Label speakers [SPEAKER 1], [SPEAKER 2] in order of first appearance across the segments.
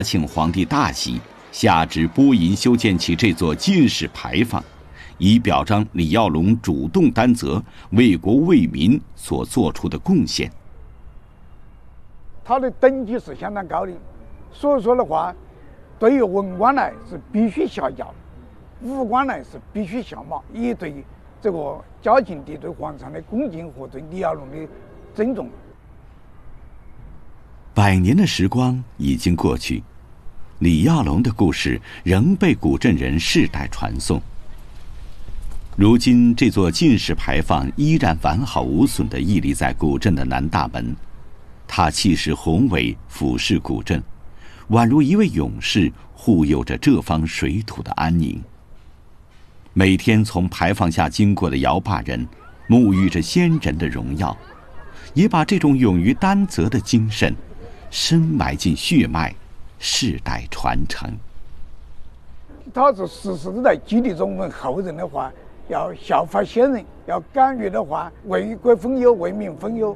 [SPEAKER 1] 庆皇帝大喜，下旨拨银修建起这座进士牌坊，以表彰李耀龙主动担责、为国为民所做出的贡献。
[SPEAKER 2] 他的等级是相当高的，所以说的话，对于文官来是必须下轿，武官来是必须下马，以对这个嘉靖帝对皇上的恭敬和对李耀龙的尊重。
[SPEAKER 1] 100年的时光已经过去，李耀龙的故事仍被古镇人世代传颂。如今，这座进士牌坊依然完好无损地屹立在古镇的南大门，它气势宏伟，俯视古镇，宛如一位勇士护佑着这方水土的安宁。每天从牌坊下经过的摇把人，沐浴着先人的荣耀，也把这种勇于担责的精神深埋进血脉，世代传承。
[SPEAKER 2] 他是时时都在激励着我们后人的话，要效法先人，要敢于的话为国分忧，为民分忧。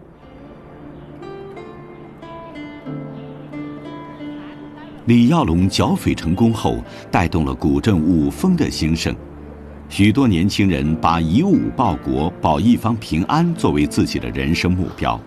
[SPEAKER 1] 李耀龙剿匪成功后，带动了古镇武风的兴盛，许多年轻人把以武报国、保一方平安作为自己的人生目标。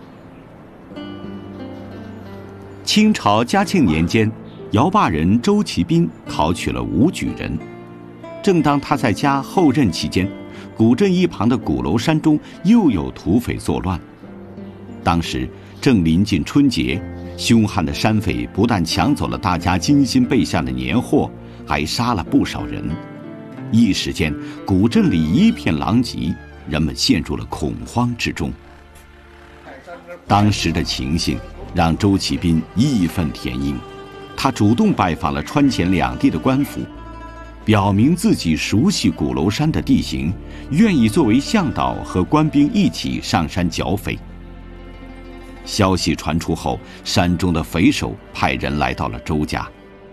[SPEAKER 1] 清朝嘉庆年间，摇把人周其斌考取了武举人。正当他在家后任期间，古镇一旁的鼓楼山中又有土匪作乱。当时正临近春节，凶悍的山匪不但抢走了大家精心备下的年货，还杀了不少人。一时间，古镇里一片狼藉，人们陷入了恐慌之中。当时的情形让周启斌义愤填膺，他主动拜访了川黔两地的官府，表明自己熟悉鼓楼山的地形，愿意作为向导和官兵一起上山剿匪。消息传出后，山中的匪首派人来到了周家，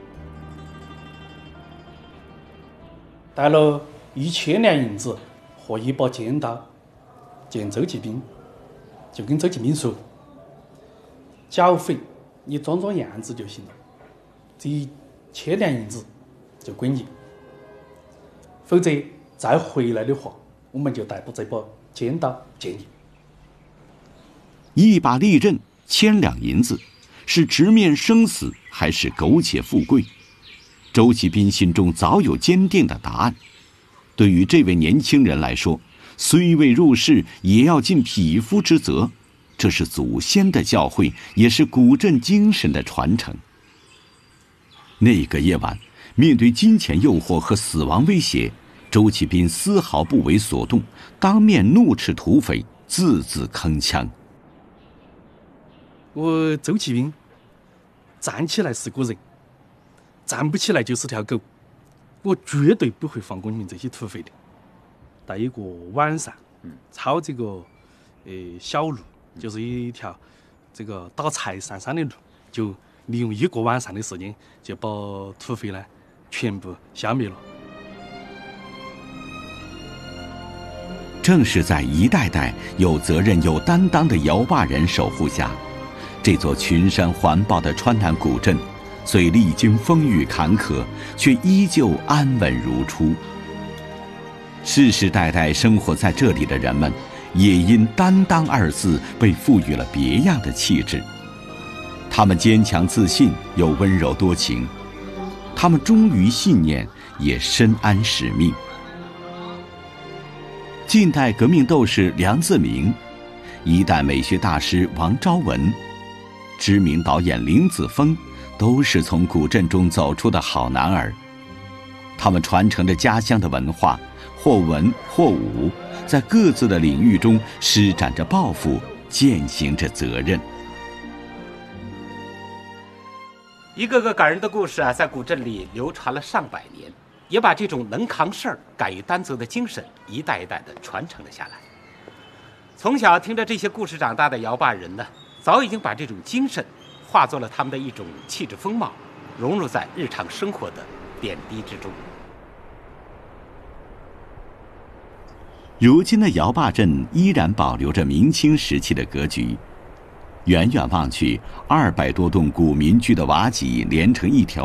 [SPEAKER 3] 带了1000两银子和一把尖刀，见周继斌，就跟周继斌说：“剿匪你装装样子就行了，这1000两银子就归你，否则再回来的话，我们就带着这把尖刀见你。”
[SPEAKER 1] 一把利刃，1000两银子，是直面生死还是苟且富贵？周启斌心中早有坚定的答案。对于这位年轻人来说，虽未入仕，也要尽匹夫之责，这是祖先的教诲，也是古镇精神的传承。那个夜晚，面对金钱诱惑和死亡威胁，周启斌丝毫不为所动，当面怒斥土匪，字字铿锵。
[SPEAKER 3] 我周启斌站起来是个人，站不起来就是条狗，我绝对不会放过你们这些土匪的。在一个晚上，抄这个小路，就是一条这个打柴上山的路，就利用1个晚上的时间，就把土匪呢全部消灭了。
[SPEAKER 1] 正是在一代代有责任、有担当的摇把人守护下，这座群山环抱的川南古镇，虽历经风雨坎坷，却依旧安稳如初。世世代代生活在这里的人们，也因担当2字被赋予了别样的气质。他们坚强自信，又温柔多情；他们忠于信念，也深谙使命。近代革命斗士梁自明，一代美学大师王昭文，知名导演林子峰，都是从古镇中走出的好男儿。他们传承着家乡的文化，或文或武，在各自的领域中施展着抱负，践行着责任。
[SPEAKER 4] 一个个感人的故事啊，在古镇里流传了上百年，也把这种能扛事儿、敢于担责的精神一代一代地传承了下来。从小听着这些故事长大的摇把人呢，早已经把这种精神化作了他们的一种气质风貌，融入在日常生活的点滴之中。
[SPEAKER 1] 如今的摇把镇依然保留着明清时期的格局， 远远望去，200多栋古民居的瓦脊连成一条